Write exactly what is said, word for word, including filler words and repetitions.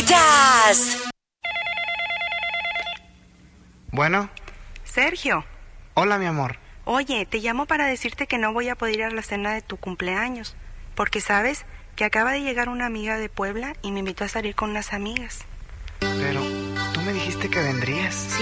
Jazz. Bueno. Sergio. Hola, mi amor. Oye, te llamo para decirte que no voy a poder ir a la cena de tu cumpleaños, porque sabes que acaba de llegar una amiga de Puebla y me invitó a salir con unas amigas. Pero tú me dijiste que vendrías.